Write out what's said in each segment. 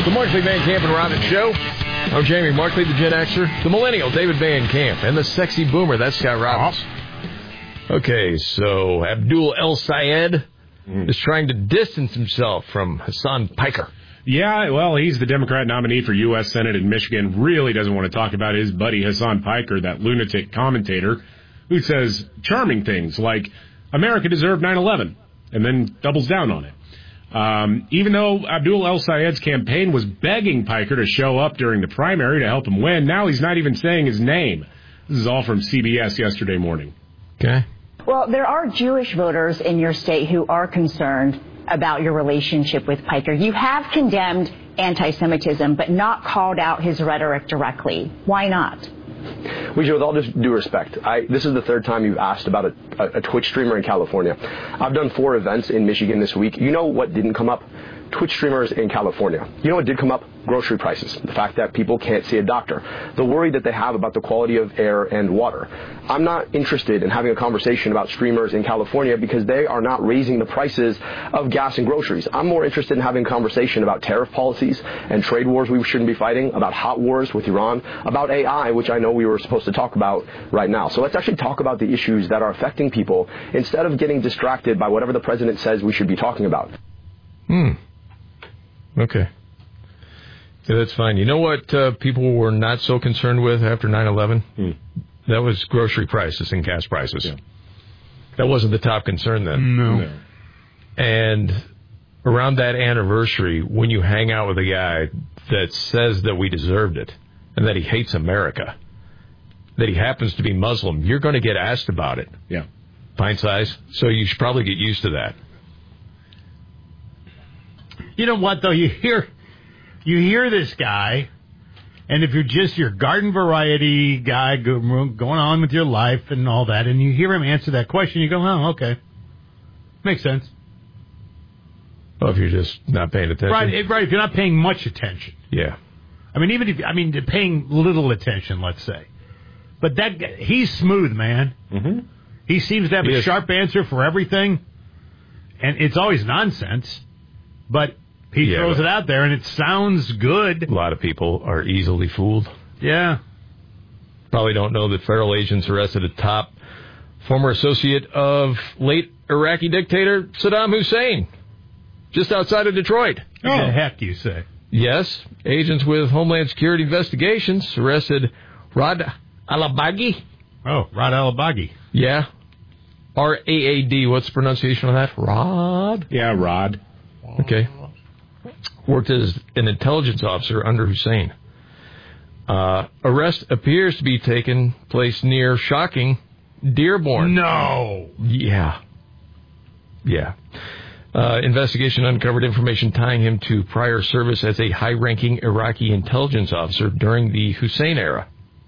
The Markley Van Camp and Robbins Show. I'm Jamie Markley, the Gen Xer, the Millennial David Van Camp, and the Sexy Boomer, that's Scott Robbins. Okay, so Abdul El Sayed is trying to distance himself from Hassan Piker. Yeah, well, he's the Democrat nominee for U.S. Senate in Michigan. Really doesn't want to talk about his buddy Hassan Piker, that lunatic commentator, who says charming things like, America deserved 9/11, and then doubles down on it. Even though Abdul El Sayed's campaign was begging Piker to show up during the primary to help him win, now he's not even saying his name. This is all from CBS yesterday morning. Okay. Well, there are Jewish voters in your state who are concerned about your relationship with Piker. You have condemned anti-Semitism, but not called out his rhetoric directly. Why not? With all due respect, this is the third time you've asked about a Twitch streamer in California. I've done 4 events in Michigan this week. You know what didn't come up? Twitch streamers in California. You know what did come up? Grocery prices. The fact that people can't see a doctor. The worry that they have about the quality of air and water. I'm not interested in having a conversation about streamers in California because they are not raising the prices of gas and groceries. I'm more interested in having a conversation about tariff policies and trade wars we shouldn't be fighting, about hot wars with Iran, about AI, which I know we were supposed to talk about right now. So let's actually talk about the issues that are affecting people instead of getting distracted by whatever the president says we should be talking about. Okay. Yeah, that's fine. You know what people were not so concerned with after 9/11? That was grocery prices and gas prices. Yeah. That wasn't the top concern then. No. And around that anniversary, when you hang out with a guy that says that we deserved it and that he hates America, that he happens to be Muslim, you're going to get asked about it. Yeah. Pint size. So you should probably get used to that. You know what, though? You hear this guy, and if you're just your garden variety guy going on with your life and all that, and you hear him answer that question, you go, oh, okay. Makes sense. Well, if you're just not paying attention. Right, if you're not paying much attention. Yeah. I mean, even paying little attention, let's say. But that guy, he's smooth, man. Mm-hmm. He seems to have a sharp answer for everything, and it's always nonsense, but he throws it out there, and it sounds good. A lot of people are easily fooled. Yeah. Probably don't know that federal agents arrested a top former associate of late Iraqi dictator Saddam Hussein, just outside of Detroit. What the heck, you say? Yes. Agents with Homeland Security Investigations arrested Rad Al-Abagi. Oh, Rad Al-Abagi. Yeah. R-A-A-D. What's the pronunciation of that? Rod? Yeah, Rod. Okay. Worked as an intelligence officer under Hussein. Arrest appears to be taking place near, shocking, Dearborn. No. Yeah. Investigation uncovered information tying him to prior service as a high-ranking Iraqi intelligence officer during the Hussein era.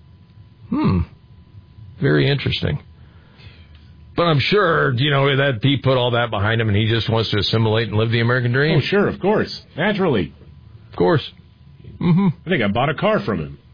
Very interesting. But I'm sure, that he put all that behind him and he just wants to assimilate and live the American dream. Oh, sure, of course. Naturally. Of course. Mm-hmm. I think I bought a car from him.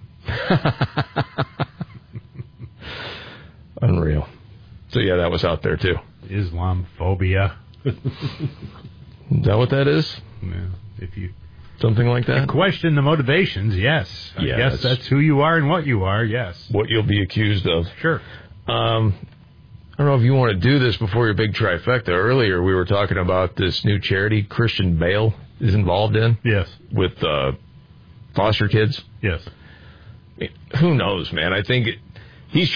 Unreal. So, yeah, that was out there, too. Islamophobia. Is that what that is? Yeah. If you something like that? Question the motivations, yes. I guess that's who you are and what you are, yes. What you'll be accused of. Sure. I don't know if you want to do this before your big trifecta. Earlier, we were talking about this new charity Christian Bale is involved in. Yes. With foster kids. Yes. Who knows, man? I think he's